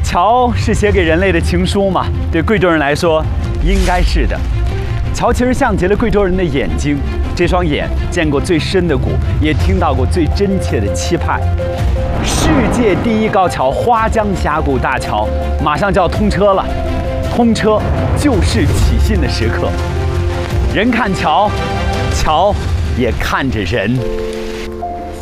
桥是写给人类的情书吗？对贵州人来说，应该是的。桥其实像极了贵州人的眼睛，这双眼见过最深的谷，也听到过最真切的期盼。世界第一高桥花江峡谷大桥马上就要通车了，通车就是起信的时刻。人看桥，桥也看着人。